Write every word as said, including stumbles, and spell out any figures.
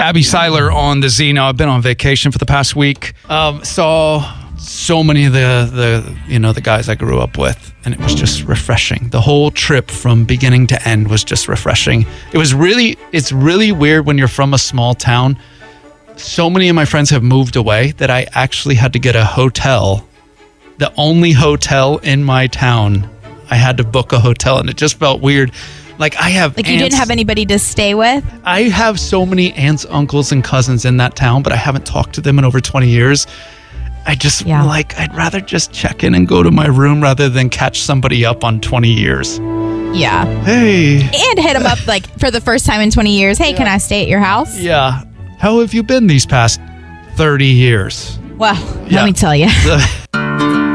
Abby Seiler on the Zeno. I've been on vacation for the past week. Um, saw so many of the, the, you know, the guys I grew up with, and it was just refreshing. The whole trip from beginning to end was just refreshing. It was really, it's really weird when you're from a small town. So many of my friends have moved away that I actually had to get a hotel, the only hotel in my town. I had to book a hotel, and it just felt weird. Like I have Like you aunts, didn't have anybody to stay with? I have so many aunts, uncles, and cousins in that town, but I haven't talked to them in over twenty years. I just Yeah. like, I'd rather just check in and go to my room rather than catch somebody up on twenty years. Yeah. Hey. And hit them up like for the first time in twenty years. Hey, can I stay at your house? Yeah. How have you been these past thirty years? Well, Yeah. let me tell you.